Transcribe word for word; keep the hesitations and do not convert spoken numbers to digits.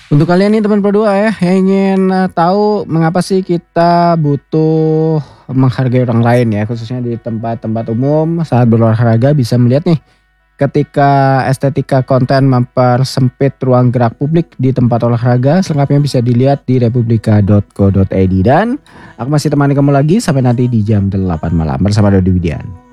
Untuk kalian nih teman berdua ya yang ingin eh, tahu mengapa sih kita butuh menghargai orang lain ya, khususnya di tempat-tempat umum saat berolahraga bisa melihat nih ketika estetika konten mempersempit ruang gerak publik di tempat olahraga. Selengkapnya bisa dilihat di republika dot co dot id dan aku masih temani kamu lagi sampai nanti di jam delapan malam bersama Dodi Widian.